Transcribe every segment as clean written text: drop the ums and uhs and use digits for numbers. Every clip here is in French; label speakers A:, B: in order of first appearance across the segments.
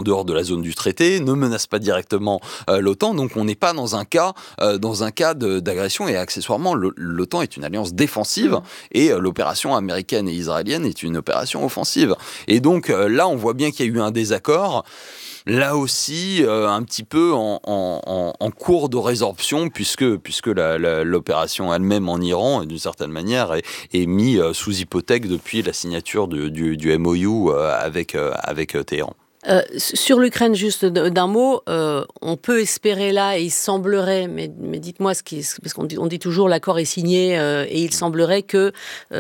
A: dehors de la zone du traité, ne menace pas directement l'OTAN, donc on n'est pas dans un cas d'agression, et accessoirement l'OTAN est une alliance défensive et l'opération américaine et israélienne est une opération offensive. Et donc là on voit bien qu'il y a eu un désaccord. Là aussi, un petit peu en cours de résorption, puisque l'opération elle-même en Iran, d'une certaine manière, est mise sous hypothèque depuis la signature du MOU avec Téhéran.
B: Sur l'Ukraine, juste d'un mot, on peut espérer là, et il semblerait, mais dites-moi parce qu'on dit toujours l'accord est signé, et il semblerait que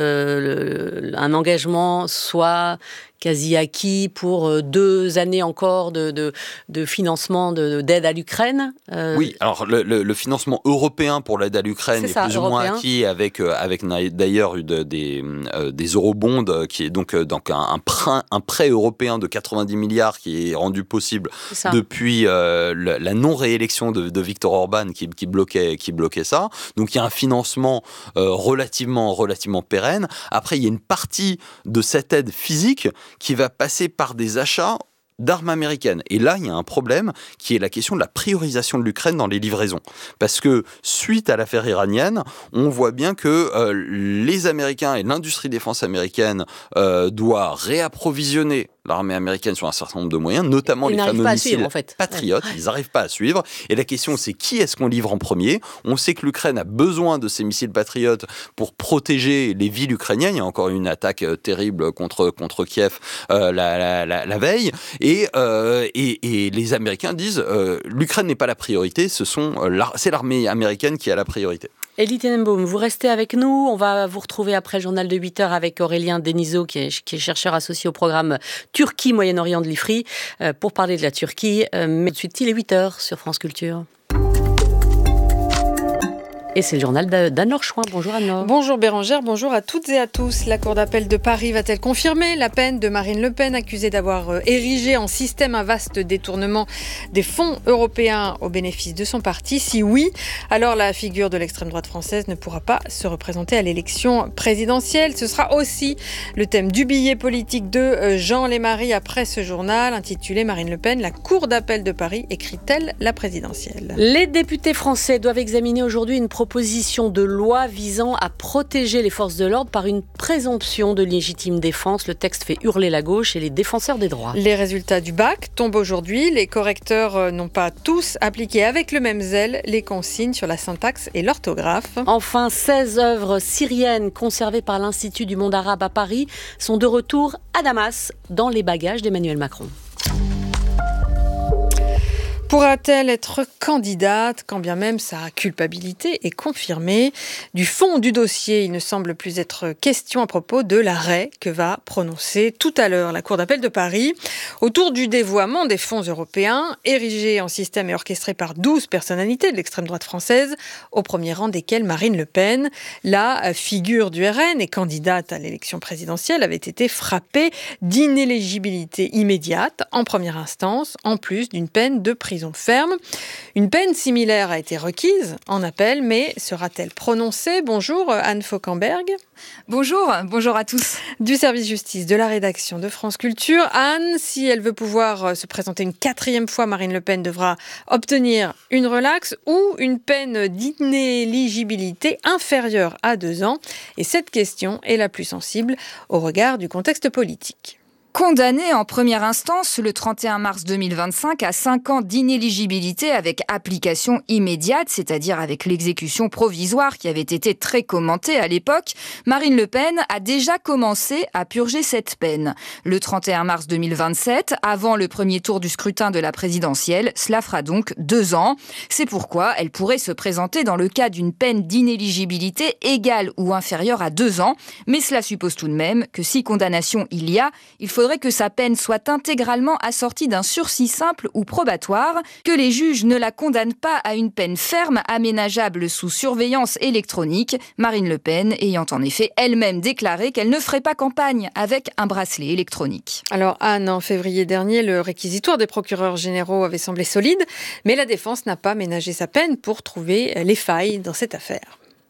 B: un engagement soit quasi acquis pour 2 années encore de financement d'aide à l'Ukraine.
A: Oui, alors le financement européen pour l'aide à l'Ukraine est plus ou moins acquis avec d'ailleurs des eurobonds, qui est donc un prêt européen de 90 milliards qui est rendu possible depuis la non-réélection de Viktor Orban qui bloquait ça. Donc il y a un financement relativement pérenne. Après, il y a une partie de cette aide physique qui va passer par des achats d'armes américaines. Et là, il y a un problème qui est la question de la priorisation de l'Ukraine dans les livraisons. Parce que, suite à l'affaire iranienne, on voit bien que les Américains et l'industrie défense américaine doivent réapprovisionner l'armée américaine sur un certain nombre de moyens, notamment les fameux missiles Patriot. Ils n'arrivent pas à suivre. Et la question, c'est qui est-ce qu'on livre en premier ? On sait que l'Ukraine a besoin de ces missiles Patriot pour protéger les villes ukrainiennes. Il y a encore une attaque terrible contre Kiev la veille. Et les Américains disent l'Ukraine n'est pas la priorité, c'est l'armée américaine qui a la priorité.
B: Elie Tenenbaum, vous restez avec nous. On va vous retrouver après le journal de 8h avec Aurélien Denisot, qui est chercheur associé au programme Turquie Moyen-Orient de l'IFRI, pour parler de la Turquie. Mais tout de suite, il est 8h sur France Culture. Et c'est le journal d'Anne-Laure Chouin. Bonjour Anne-Laure.
C: Bonjour Bérangère, bonjour à toutes et à tous. La Cour d'appel de Paris va-t-elle confirmer la peine de Marine Le Pen, accusée d'avoir érigé en système un vaste détournement des fonds européens au bénéfice de son parti ? Si oui, alors la figure de l'extrême droite française ne pourra pas se représenter à l'élection présidentielle. Ce sera aussi le thème du billet politique de Jean Lémarie après ce journal intitulé Marine Le Pen, la Cour d'appel de Paris écrit-elle la présidentielle ?
B: Les députés français doivent examiner aujourd'hui une proposition de loi visant à protéger les forces de l'ordre par une présomption de légitime défense. Le texte fait hurler la gauche et les défenseurs des droits.
C: Les résultats du bac tombent aujourd'hui. Les correcteurs n'ont pas tous appliqué avec le même zèle les consignes sur la syntaxe et l'orthographe.
B: Enfin, 16 œuvres syriennes conservées par l'Institut du monde arabe à Paris sont de retour à Damas, dans les bagages d'Emmanuel Macron.
C: Pourra-t-elle être candidate, quand bien même sa culpabilité est confirmée ? Du fond du dossier, il ne semble plus être question à propos de l'arrêt que va prononcer tout à l'heure la Cour d'appel de Paris autour du dévoiement des fonds européens, érigés en système et orchestré par 12 personnalités de l'extrême droite française, au premier rang desquelles Marine Le Pen. La figure du RN et candidate à l'élection présidentielle avait été frappée d'inéligibilité immédiate en première instance, en plus d'une peine de prison ferme. Une peine similaire a été requise en appel, mais sera-t-elle prononcée ? Bonjour Anne Fauquemberg.
D: Bonjour à tous.
C: Du service justice de la rédaction de France Culture. Anne, si elle veut pouvoir se présenter une 4e fois, Marine Le Pen devra obtenir une relaxe ou une peine d'inéligibilité inférieure à 2 ans. Et cette question est la plus sensible au regard du contexte politique.
D: Condamnée en première instance le 31 mars 2025 à 5 ans d'inéligibilité avec application immédiate, c'est-à-dire avec l'exécution provisoire qui avait été très commentée à l'époque, Marine Le Pen a déjà commencé à purger cette peine. Le 31 mars 2027, avant le premier tour du scrutin de la présidentielle, cela fera donc 2 ans. C'est pourquoi elle pourrait se présenter dans le cas d'une peine d'inéligibilité égale ou inférieure à 2 ans. Mais cela suppose tout de même que si condamnation il y a, il faudrait que sa peine soit intégralement assortie d'un sursis simple ou probatoire, que les juges ne la condamnent pas à une peine ferme aménageable sous surveillance électronique, Marine Le Pen ayant en effet elle-même déclaré qu'elle ne ferait pas campagne avec un bracelet électronique.
C: Alors Anne, en février dernier, le réquisitoire des procureurs généraux avait semblé solide, mais la défense n'a pas ménagé sa peine pour trouver les failles dans cette affaire.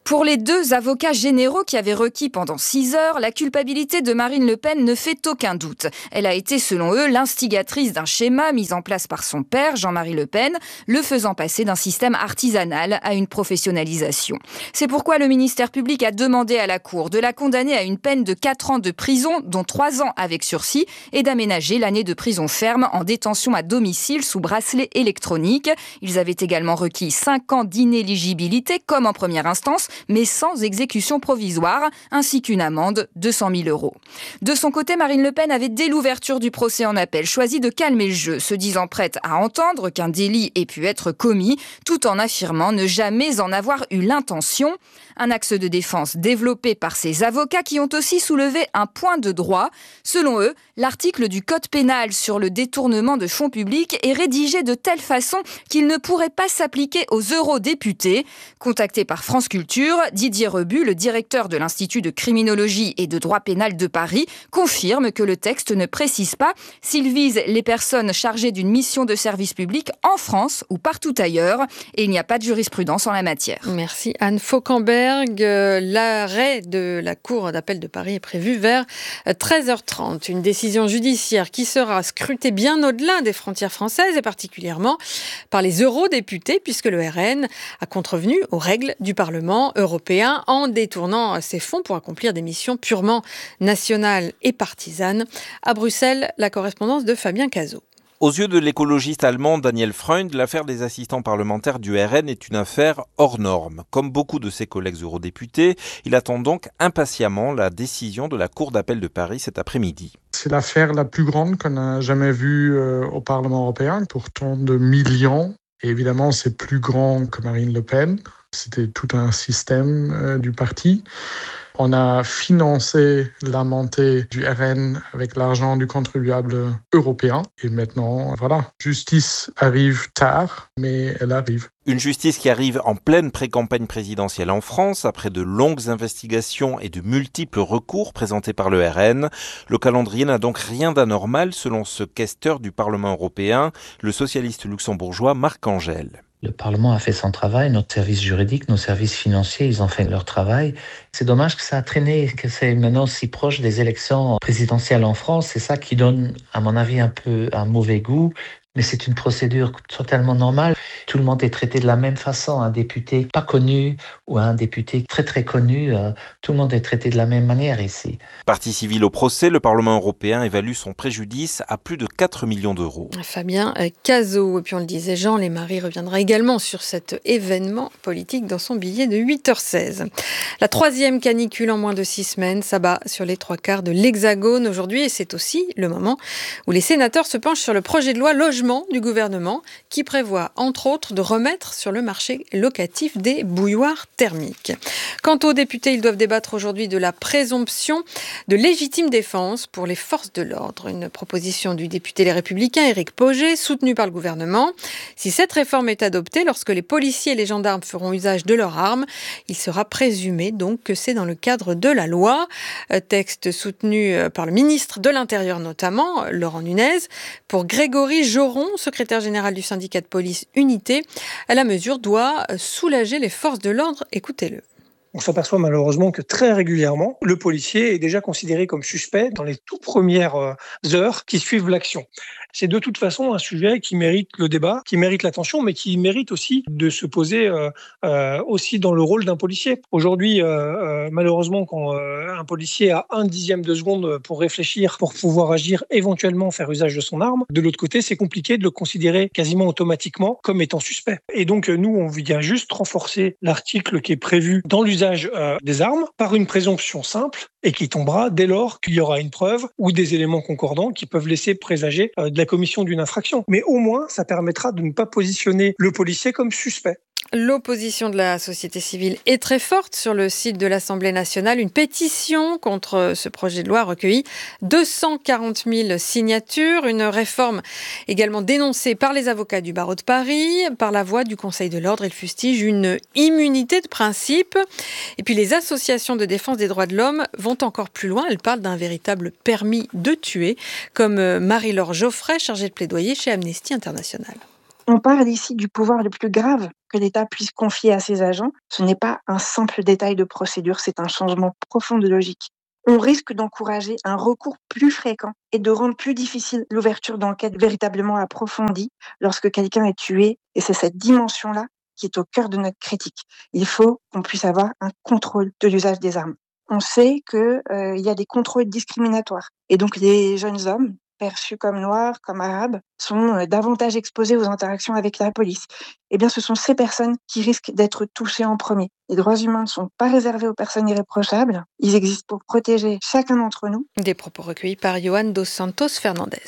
D: Pour les 2 avocats généraux qui avaient requis pendant 6 heures, la culpabilité de Marine Le Pen ne fait aucun doute. Elle a été, selon eux, l'instigatrice d'un schéma mis en place par son père, Jean-Marie Le Pen, le faisant passer d'un système artisanal à une professionnalisation. C'est pourquoi le ministère public a demandé à la Cour de la condamner à une peine de 4 ans de prison, dont 3 ans avec sursis, et d'aménager l'année de prison ferme en détention à domicile sous bracelet électronique. Ils avaient également requis 5 ans d'inéligibilité, comme en première instance, mais sans exécution provisoire, ainsi qu'une amende de 100 000 €. De son côté, Marine Le Pen avait, dès l'ouverture du procès en appel, choisi de calmer le jeu, se disant prête à entendre qu'un délit ait pu être commis, tout en affirmant ne jamais en avoir eu l'intention. Un axe de défense développé par ses avocats qui ont aussi soulevé un point de droit. Selon eux, l'article du Code pénal sur le détournement de fonds publics est rédigé de telle façon qu'il ne pourrait pas s'appliquer aux eurodéputés. Contacté par France Culture, Didier Rebu, le directeur de l'Institut de criminologie et de droit pénal de Paris, confirme que le texte ne précise pas s'il vise les personnes chargées d'une mission de service public en France ou partout ailleurs. Et il n'y a pas de jurisprudence en la matière.
C: Merci Anne Fauquemberg. L'arrêt de la Cour d'appel de Paris est prévu vers 13h30. Une décision judiciaire qui sera scrutée bien au-delà des frontières françaises et particulièrement par les eurodéputés, puisque le RN a contrevenu aux règles du Parlement européen en détournant ses fonds pour accomplir des missions purement nationales et partisanes. À Bruxelles, la correspondance de Fabien Cazot.
E: Aux yeux de l'écologiste allemand Daniel Freund, l'affaire des assistants parlementaires du RN est une affaire hors norme. Comme beaucoup de ses collègues eurodéputés, il attend donc impatiemment la décision de la Cour d'appel de Paris cet après-midi.
F: C'est l'affaire la plus grande qu'on a jamais vue au Parlement européen, pour tant de millions. Et évidemment, c'est plus grand que Marine Le Pen. C'était tout un système du parti. On a financé la montée du RN avec l'argent du contribuable européen. Et maintenant, voilà, justice arrive tard, mais elle arrive.
E: Une justice qui arrive en pleine pré-campagne présidentielle en France, après de longues investigations et de multiples recours présentés par le RN. Le calendrier n'a donc rien d'anormal, selon ce questeur du Parlement européen, le socialiste luxembourgeois Marc Angel.
G: Le Parlement a fait son travail, notre service juridique, nos services financiers, ils ont fait leur travail. C'est dommage que ça a traîné, que c'est maintenant si proche des élections présidentielles en France. C'est ça qui donne, à mon avis, un peu un mauvais goût. Mais c'est une procédure totalement normale. Tout le monde est traité de la même façon. Un député pas connu ou un député très très connu, tout le monde est traité de la même manière ici.
E: Partie civile au procès, le Parlement européen évalue son préjudice à plus de 4 millions d'euros.
C: Fabien Cazot. Et puis on le disait, Jean Lémarie reviendra également sur cet événement politique dans son billet de 8h16. La 3e canicule en moins de 6 semaines s'abat sur les 3/4 de l'Hexagone aujourd'hui. Et c'est aussi le moment où les sénateurs se penchent sur le projet de loi logement du gouvernement qui prévoit, entre autres, de remettre sur le marché locatif des bouilloires thermiques. Quant aux députés, ils doivent débattre aujourd'hui de la présomption de légitime défense pour les forces de l'ordre. Une proposition du député Les Républicains, Éric Pauget, soutenue par le gouvernement. Si cette réforme est adoptée, lorsque les policiers et les gendarmes feront usage de leurs armes, il sera présumé donc que c'est dans le cadre de la loi. Texte soutenu par le ministre de l'Intérieur notamment, Laurent Nunez. Pour Grégory Joron, secrétaire général du syndicat de police Unité, la mesure doit soulager les forces de l'ordre. Écoutez-le.
H: On s'aperçoit malheureusement que très régulièrement, le policier est déjà considéré comme suspect dans les toutes premières heures qui suivent l'action. C'est de toute façon un sujet qui mérite le débat, qui mérite l'attention, mais qui mérite aussi de se poser aussi dans le rôle d'un policier. Aujourd'hui, malheureusement, quand un policier a 1/10 de seconde pour réfléchir, pour pouvoir agir, éventuellement faire usage de son arme, de l'autre côté, c'est compliqué de le considérer quasiment automatiquement comme étant suspect. Et donc, nous, on vient juste renforcer l'article qui est prévu dans l'usage des armes par une présomption simple et qui tombera dès lors qu'il y aura une preuve ou des éléments concordants qui peuvent laisser présager de la commission d'une infraction. Mais au moins, ça permettra de ne pas positionner le policier comme suspect.
C: L'opposition de la société civile est très forte sur le site de l'Assemblée nationale. Une pétition contre ce projet de loi a recueilli 240 000 signatures. Une réforme également dénoncée par les avocats du barreau de Paris, par la voix du Conseil de l'ordre. Ils fustigent une immunité de principe. Et puis les associations de défense des droits de l'homme vont encore plus loin. Elles parlent d'un véritable permis de tuer, comme Marie-Laure Geoffray, chargée de plaidoyer chez Amnesty International.
I: On parle ici du pouvoir le plus grave que l'État puisse confier à ses agents. Ce n'est pas un simple détail de procédure, c'est un changement profond de logique. On risque d'encourager un recours plus fréquent et de rendre plus difficile l'ouverture d'enquêtes véritablement approfondies lorsque quelqu'un est tué. Et c'est cette dimension-là qui est au cœur de notre critique. Il faut qu'on puisse avoir un contrôle de l'usage des armes. On sait qu'il y a des contrôles discriminatoires. Et donc les jeunes hommes, perçus comme noirs, comme arabes, sont davantage exposés aux interactions avec la police. Eh bien, ce sont ces personnes qui risquent d'être touchées en premier. Les droits humains ne sont pas réservés aux personnes irréprochables. Ils existent pour protéger chacun d'entre nous.
C: Des propos recueillis par Johan dos Santos Fernandez.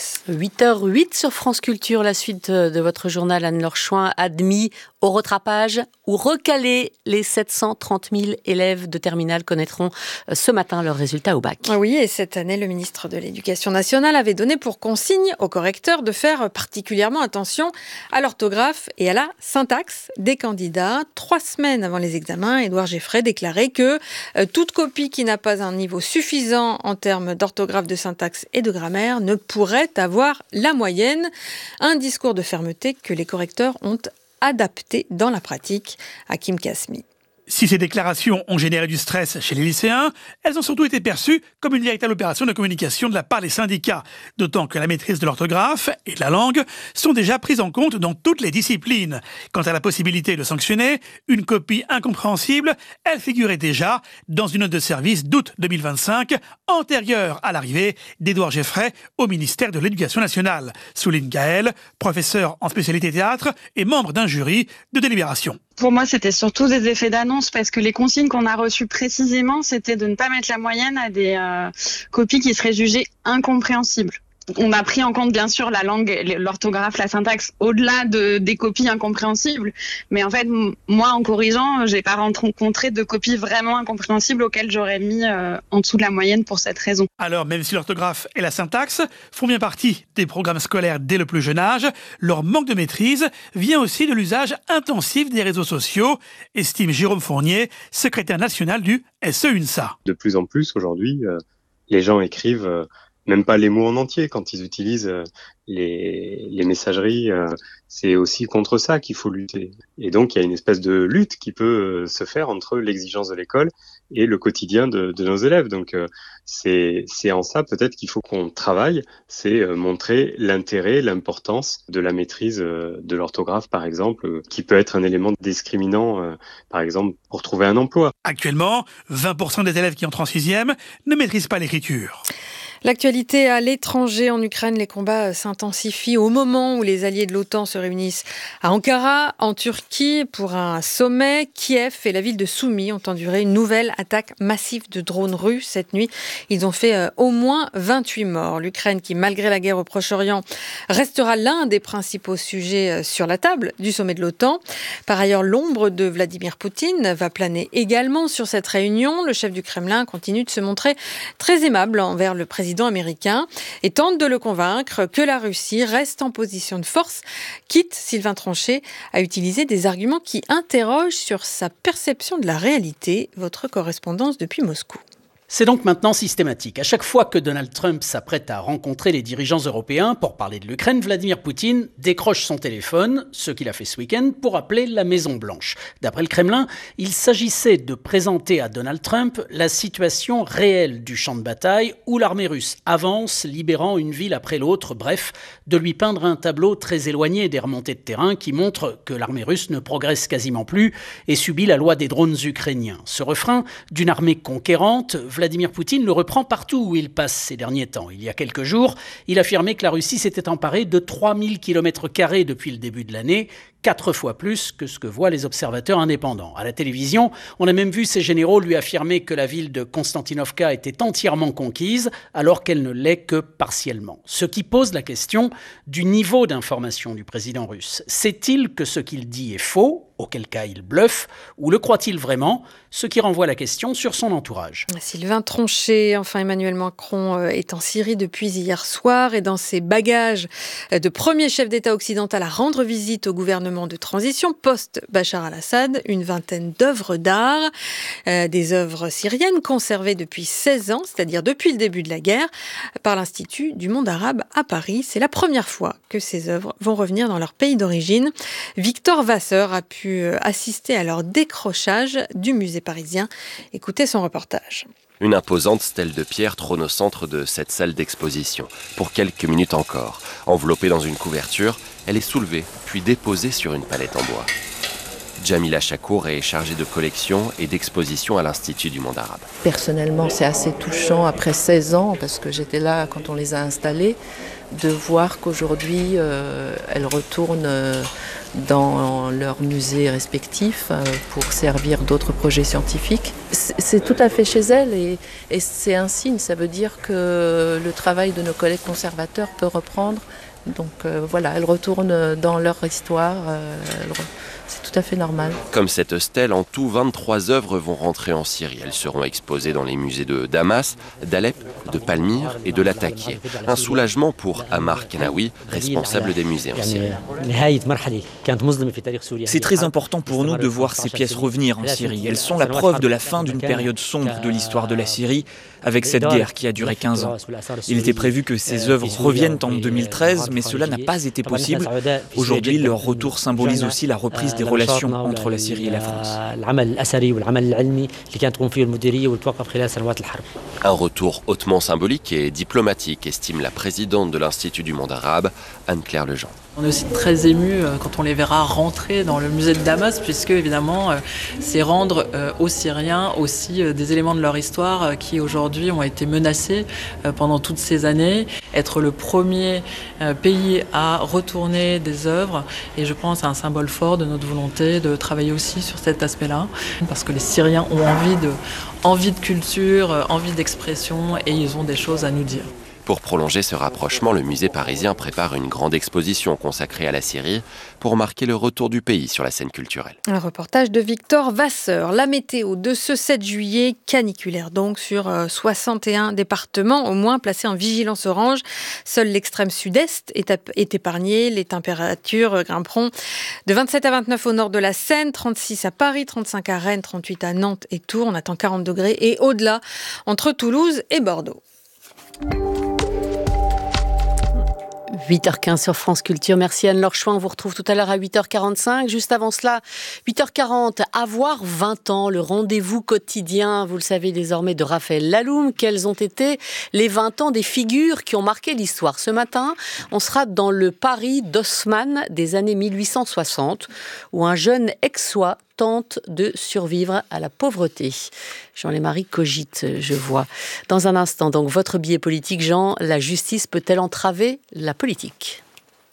B: 8h08 sur France Culture, la suite de votre journal Anne-Laure Chouin, admis au rattrapage ou recalés. Les 730 000 élèves de terminale connaîtront ce matin leurs résultats au bac.
C: Oui, et cette année, le ministre de l'Éducation nationale avait donné pour consigne aux correcteurs de faire particulièrement attention à l'orthographe et à la syntaxe des candidats. 3 semaines avant les examens, Édouard Geffray déclarait que toute copie qui n'a pas un niveau suffisant en termes d'orthographe, de syntaxe et de grammaire ne pourrait avoir la moyenne. Un discours de fermeté que les correcteurs ont adapté dans la pratique. Hakim Kasmi.
J: Si ces déclarations ont généré du stress chez les lycéens, elles ont surtout été perçues comme une véritable opération de communication de la part des syndicats. D'autant que la maîtrise de l'orthographe et de la langue sont déjà prises en compte dans toutes les disciplines. Quant à la possibilité de sanctionner une copie incompréhensible, elle figurait déjà dans une note de service d'août 2025, antérieure à l'arrivée d'Édouard Geffray au ministère de l'Éducation nationale. Souligne Gaël, professeur en spécialité théâtre et membre d'un jury de délibération.
K: Pour moi, c'était surtout des effets d'annonce parce que les consignes qu'on a reçues précisément, c'était de ne pas mettre la moyenne à des copies qui seraient jugées incompréhensibles. On a pris en compte, bien sûr, la langue, l'orthographe, la syntaxe, au-delà des copies incompréhensibles. Mais en fait, moi, en corrigeant, j'ai pas rencontré de copies vraiment incompréhensibles auxquelles j'aurais mis en dessous de la moyenne pour cette raison.
J: Alors, même si l'orthographe et la syntaxe font bien partie des programmes scolaires dès le plus jeune âge, leur manque de maîtrise vient aussi de l'usage intensif des réseaux sociaux, estime Jérôme Fournier, secrétaire national du SEUNSA.
L: De plus en plus, aujourd'hui, les gens écrivent même pas les mots en entier quand ils utilisent les messageries. C'est aussi contre ça qu'il faut lutter. Et donc, il y a une espèce de lutte qui peut se faire entre l'exigence de l'école et le quotidien de nos élèves. Donc, c'est en ça peut-être qu'il faut qu'on travaille, c'est montrer l'intérêt, l'importance de la maîtrise de l'orthographe, par exemple, qui peut être un élément discriminant, par exemple, pour trouver un emploi.
J: Actuellement, 20% des élèves qui entrent en 6e ne maîtrisent pas l'écriture.
C: L'actualité à l'étranger, en Ukraine, les combats s'intensifient au moment où les alliés de l'OTAN se réunissent à Ankara, en Turquie, pour un sommet. Kiev et la ville de Soumy ont enduré une nouvelle attaque massive de drones russes cette nuit. Ils ont fait au moins 28 morts. L'Ukraine, qui malgré la guerre au Proche-Orient, restera l'un des principaux sujets sur la table du sommet de l'OTAN. Par ailleurs, l'ombre de Vladimir Poutine va planer également sur cette réunion. Le chef du Kremlin continue de se montrer très aimable envers le président américain et tente de le convaincre que la Russie reste en position de force, quitte Sylvain Tronchet à utiliser des arguments qui interrogent sur sa perception de la réalité. Votre correspondance depuis Moscou.
M: C'est donc maintenant systématique. À chaque fois que Donald Trump s'apprête à rencontrer les dirigeants européens pour parler de l'Ukraine, Vladimir Poutine décroche son téléphone, ce qu'il a fait ce week-end, pour appeler la Maison-Blanche. D'après le Kremlin, il s'agissait de présenter à Donald Trump la situation réelle du champ de bataille où l'armée russe avance, libérant une ville après l'autre, bref, de lui peindre un tableau très éloigné des remontées de terrain qui montrent que l'armée russe ne progresse quasiment plus et subit la loi des drones ukrainiens. Ce refrain d'une armée conquérante, Vladimir Poutine le reprend partout où il passe ces derniers temps. Il y a quelques jours, il affirmait que la Russie s'était emparée de 3000 km² depuis le début de l'année, 4 fois plus que ce que voient les observateurs indépendants. À la télévision, on a même vu ces généraux lui affirmer que la ville de Konstantinovka était entièrement conquise, alors qu'elle ne l'est que partiellement. Ce qui pose la question du niveau d'information du président russe. Sait-il que ce qu'il dit est faux ? auquel cas il bluffe, ou le croit-il vraiment? Ce qui renvoie la question sur son entourage.
C: Sylvain Tronchet, enfin Emmanuel Macron est en Syrie depuis hier soir et dans ses bagages de premier chef d'État occidental à rendre visite au gouvernement de transition post-Bachar al-Assad, une vingtaine d'œuvres d'art, des œuvres syriennes conservées depuis 16 ans, c'est-à-dire depuis le début de la guerre, par l'Institut du monde arabe à Paris. C'est la première fois que ces œuvres vont revenir dans leur pays d'origine. Victor Vasseur a pu assister à leur décrochage du musée parisien. Écoutez son reportage.
N: Une imposante stèle de pierre trône au centre de cette salle d'exposition, pour quelques minutes encore. Enveloppée dans une couverture, elle est soulevée, puis déposée sur une palette en bois. Jamila Chakour est chargée de collection et d'exposition à l'Institut du monde arabe.
O: Personnellement, c'est assez touchant après 16 ans, parce que j'étais là quand on les a installées, de voir qu'aujourd'hui, elles retournent dans leurs musées respectifs pour servir d'autres projets scientifiques. C'est tout à fait chez elles et c'est un signe, ça veut dire que le travail de nos collègues conservateurs peut reprendre. Donc voilà, elles retournent dans leur histoire, c'est tout à fait normal.
N: Comme cette stèle, en tout 23 œuvres vont rentrer en Syrie. Elles seront exposées dans les musées de Damas, d'Alep, de Palmyre et de Latakia. Un soulagement pour Ammar Kanaoui, responsable des musées en Syrie.
P: C'est très important pour nous de voir ces pièces revenir en Syrie. Elles sont la preuve de la fin d'une période sombre de l'histoire de la Syrie, avec cette guerre qui a duré 15 ans. Il était prévu que ces œuvres reviennent en 2013, mais cela n'a pas été possible. Aujourd'hui, leur retour symbolise aussi la reprise des relations entre la Syrie et la France.
N: Un retour hautement symbolique et diplomatique, estime la présidente de l'Institut du monde arabe, Anne-Claire Lejean.
Q: On est aussi très ému quand on les verra rentrer dans le musée de Damas, puisque évidemment c'est rendre aux Syriens aussi des éléments de leur histoire qui aujourd'hui ont été menacés pendant toutes ces années. Être le premier pays à retourner des œuvres, et je pense à un symbole fort de notre volonté de travailler aussi sur cet aspect-là, parce que les Syriens ont envie de culture, envie d'expression, et ils ont des choses à nous dire.
N: Pour prolonger ce rapprochement, le musée parisien prépare une grande exposition consacrée à la Syrie pour marquer le retour du pays sur la scène culturelle.
C: Un reportage de Victor Vasseur. La météo de ce 7 juillet, caniculaire donc sur 61 départements, au moins placés en vigilance orange. Seul l'extrême sud-est est épargné. Les températures grimperont de 27 à 29 au nord de la Seine, 36 à Paris, 35 à Rennes, 38 à Nantes et Tours. On attend 40 degrés et au-delà entre Toulouse et Bordeaux.
B: 8h15 sur France Culture. Merci Anne-Laure Chouin. On vous retrouve tout à l'heure à 8h45. Juste avant cela, 8h40, avoir 20 ans, le rendez-vous quotidien, vous le savez désormais, de Raphaël Laloum. Quels ont été les 20 ans des figures qui ont marqué l'histoire? Ce matin, on sera dans le Paris d'Haussmann des années 1860, où un jeune aixois tente de survivre à la pauvreté. Jean-Lémarie cogite, je vois. Dans un instant, donc, votre billet politique, Jean, la justice peut-elle entraver la politique ?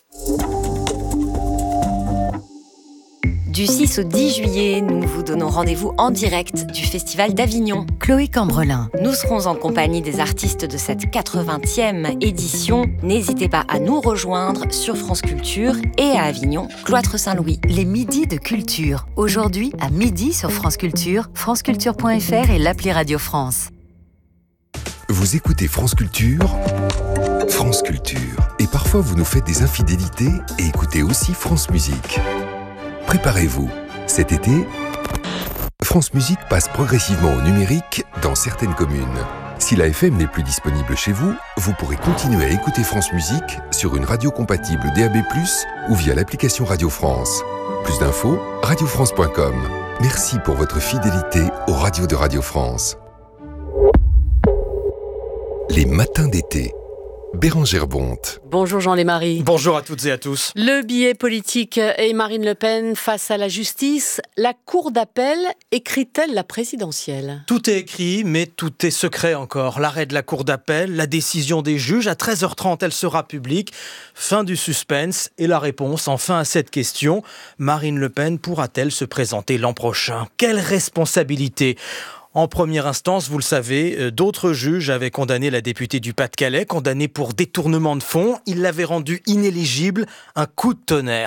R: Du 6 au 10 juillet, nous vous donnons rendez-vous en direct du Festival d'Avignon. Chloé Cambrelin. Nous serons en compagnie des artistes de cette 80e édition. N'hésitez pas à nous rejoindre sur France Culture et à Avignon, Cloître Saint-Louis.
S: Les midis de culture. Aujourd'hui, à midi sur France Culture, franceculture.fr et l'appli Radio France.
T: Vous écoutez France Culture, France Culture. Et parfois, vous nous faites des infidélités et écoutez aussi France Musique. Préparez-vous, cet été, France Musique passe progressivement au numérique dans certaines communes. Si la FM n'est plus disponible chez vous, vous pourrez continuer à écouter France Musique sur une radio compatible DAB+, ou via l'application Radio France. Plus d'infos, radiofrance.com. Merci pour votre fidélité aux radios de Radio France. Les matins d'été. Bérangère Bonte.
B: Bonjour Jean-Lémarie.
U: Bonjour à toutes et à tous.
B: Le billet politique et Marine Le Pen face à la justice. La Cour d'appel écrit-elle la présidentielle ?
U: Tout est écrit, mais tout est secret encore. L'arrêt de la Cour d'appel, la décision des juges. À 13h30, elle sera publique. Fin du suspense et la réponse enfin à cette question. Marine Le Pen pourra-t-elle se présenter l'an prochain ? Quelle responsabilité ? En première instance, vous le savez, d'autres juges avaient condamné la députée du Pas-de-Calais, condamnée pour détournement de fonds. Ils l'avaient rendue inéligible, un coup de tonnerre.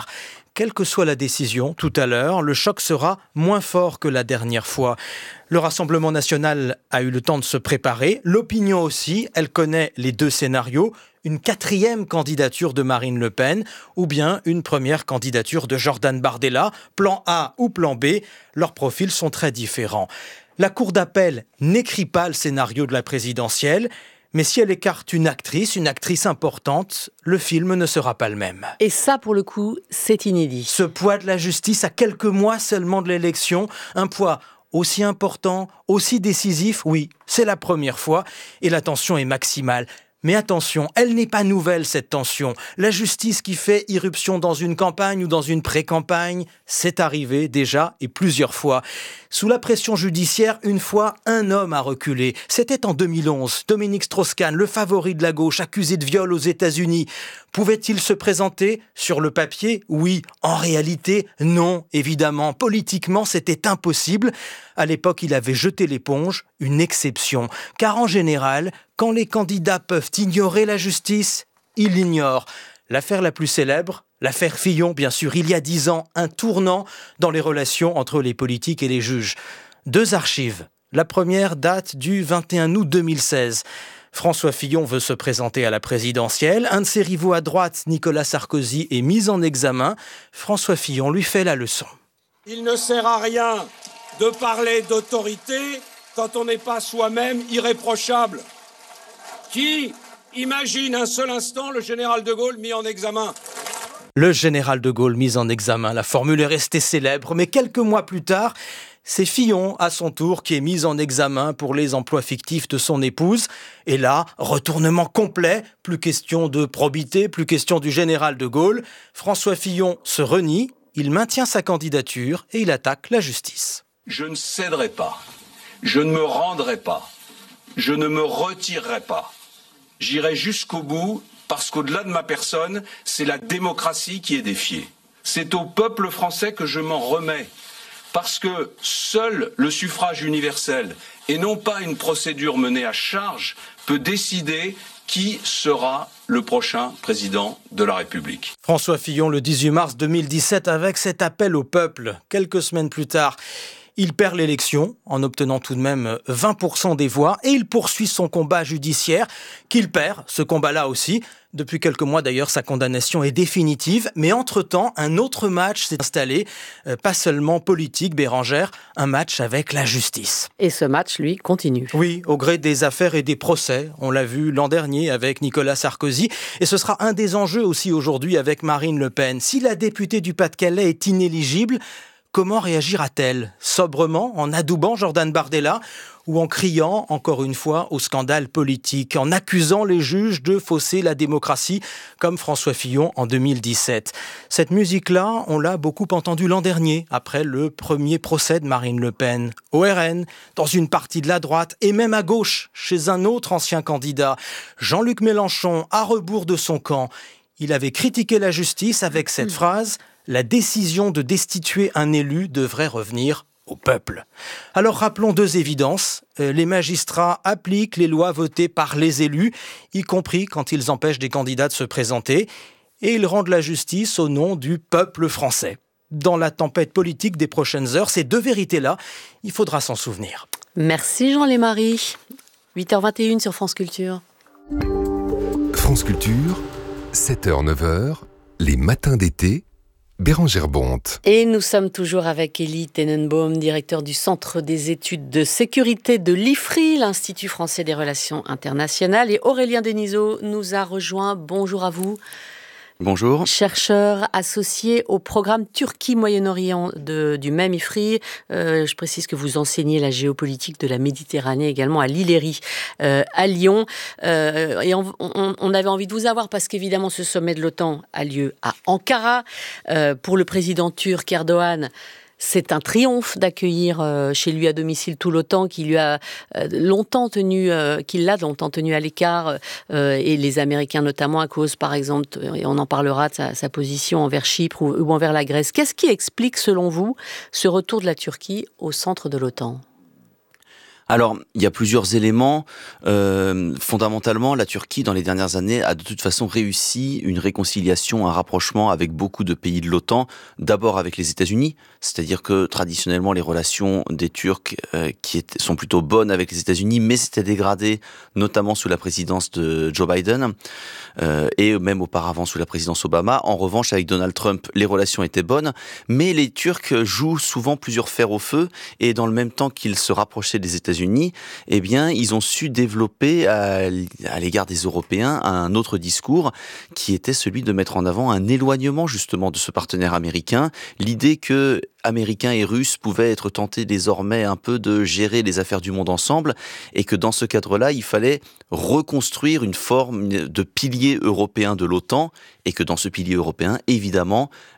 U: quelle que soit la décision, tout à l'heure, le choc sera moins fort que la dernière fois. Le Rassemblement national a eu le temps de se préparer. L'opinion aussi, elle connaît les deux scénarios. Une 4e candidature de Marine Le Pen ou bien une première candidature de Jordan Bardella. Plan A ou plan B, leurs profils sont très différents. La Cour d'appel n'écrit pas le scénario de la présidentielle. Mais si elle écarte une actrice importante, le film ne sera pas le même.
B: Et ça, pour le coup, c'est inédit.
U: Ce poids de la justice à quelques mois seulement de l'élection, un poids aussi important, aussi décisif, oui, c'est la première fois et la tension est maximale. Mais attention, elle n'est pas nouvelle cette tension. La justice qui fait irruption dans une campagne ou dans une pré-campagne, c'est arrivé déjà et plusieurs fois. Sous la pression judiciaire, une fois, un homme a reculé. C'était en 2011. Dominique Strauss-Kahn, le favori de la gauche, accusé de viol aux États-Unis. Pouvait-il se présenter sur le papier ? Oui. En réalité, non, évidemment. Politiquement, c'était impossible. À l'époque, il avait jeté l'éponge, une exception. Car en général, quand les candidats peuvent ignorer la justice, ils l'ignorent. L'affaire la plus célèbre, l'affaire Fillon, bien sûr, il y a 10 ans, un tournant dans les relations entre les politiques et les juges. 2 archives. La première date du 21 août 2016. François Fillon veut se présenter à la présidentielle. Un de ses rivaux à droite, Nicolas Sarkozy, est mis en examen. François Fillon lui fait la leçon.
A: Il ne sert à rien de parler d'autorité quand on n'est pas soi-même irréprochable. Qui imagine un seul instant le général de Gaulle mis en examen ?
U: Le général de Gaulle mis en examen, la formule est restée célèbre, mais quelques mois plus tard, c'est Fillon, à son tour, qui est mis en examen pour les emplois fictifs de son épouse. Et là, retournement complet, plus question de probité, plus question du général de Gaulle. François Fillon se renie, il maintient sa candidature et il attaque la justice.
V: Je ne céderai pas, je ne me rendrai pas, je ne me retirerai pas. J'irai jusqu'au bout parce qu'au-delà de ma personne, c'est la démocratie qui est défiée. C'est au peuple français que je m'en remets. Parce que seul le suffrage universel, et non pas une procédure menée à charge, peut décider qui sera le prochain président de la République.
U: François Fillon, le 18 mars 2017, avec cet appel au peuple. Quelques semaines plus tard, il perd l'élection en obtenant tout de même 20% des voix et il poursuit son combat judiciaire qu'il perd, ce combat-là aussi. Depuis quelques mois d'ailleurs, sa condamnation est définitive. Mais entre-temps, un autre match s'est installé, pas seulement politique, Bérangère, un match avec la justice.
B: Et ce match, lui, continue.
U: Oui, au gré des affaires et des procès. On l'a vu l'an dernier avec Nicolas Sarkozy. Et ce sera un des enjeux aussi aujourd'hui avec Marine Le Pen. Si la députée du Pas-de-Calais est inéligible, comment réagira-t-elle ? Sobrement, en adoubant Jordan Bardella ou en criant, encore une fois, au scandale politique, en accusant les juges de fausser la démocratie, comme François Fillon en 2017. Cette musique-là, on l'a beaucoup entendue l'an dernier, après le premier procès de Marine Le Pen, au RN, dans une partie de la droite, et même à gauche, chez un autre ancien candidat, Jean-Luc Mélenchon, à rebours de son camp. Il avait critiqué la justice avec cette phrase « La décision de destituer un élu devrait revenir au peuple ». Alors rappelons 2 évidences. Les magistrats appliquent les lois votées par les élus, y compris quand ils empêchent des candidats de se présenter, et ils rendent la justice au nom du peuple français. Dans la tempête politique des prochaines heures, ces 2 vérités-là, il faudra s'en souvenir.
B: Merci Jean-Lémarie. 8h21 sur France Culture.
T: France Culture, 7h-9h, les matins d'été, Bérangère Bonte.
B: Et nous sommes toujours avec Elie Tenenbaum, directeur du Centre des études de sécurité de l'IFRI, l'Institut français des relations internationales. Et Aurélien Denisot nous a rejoint. Bonjour à vous.
W: Bonjour.
B: Chercheur associé au programme Turquie-Moyen-Orient du même IFRI. Je précise que vous enseignez la géopolitique de la Méditerranée également à l'ILERI, à Lyon. Et on avait envie de vous avoir parce qu'évidemment ce sommet de l'OTAN a lieu à Ankara. Pour le président turc Erdogan, c'est un triomphe d'accueillir chez lui à domicile tout l'OTAN qui l'a longtemps tenu à l'écart, et les Américains notamment à cause, par exemple, et on en parlera de sa position envers Chypre ou envers la Grèce. Qu'est-ce qui explique, selon vous, ce retour de la Turquie au centre de l'OTAN ?
D: Alors, il y a plusieurs éléments. Fondamentalement, la Turquie, dans les dernières années, a de toute façon réussi une réconciliation, un rapprochement avec beaucoup de pays de l'OTAN. D'abord avec les États-Unis, c'est-à-dire que traditionnellement, les relations des Turcs sont plutôt bonnes avec les États-Unis, mais c'était dégradé, notamment sous la présidence de Joe Biden et même auparavant sous la présidence Obama. En revanche, avec Donald Trump, les relations étaient bonnes, mais les Turcs jouent souvent plusieurs fers au feu, et dans le même temps qu'ils se rapprochaient des États-Unis, eh bien, ils ont su développer à l'égard des Européens un autre discours qui était celui de mettre en avant un éloignement justement de ce partenaire américain. L'idée que Américains et Russes pouvaient être tentés désormais un peu de gérer les affaires du monde ensemble, et que dans ce cadre-là, il fallait reconstruire une forme de pilier européen de l'OTAN, et que dans ce pilier européen, évidemment,